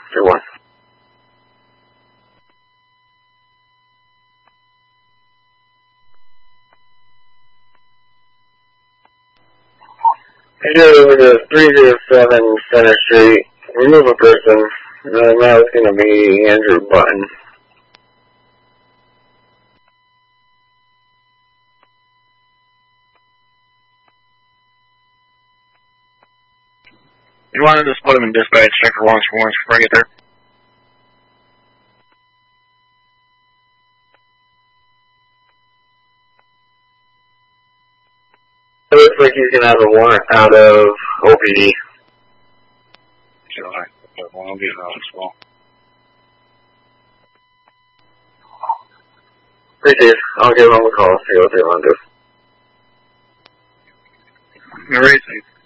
2-1. Head over to 307 Center Street. Remove a person. Now it's going to be Andrew Button. You wanted to split him in dispatch, check for longs for ones before I get there. It looks like he's going to have a warrant out of OPD. So I'll get it out as well. Appreciate it. I'll give him a call, see what they want to do. You're racing.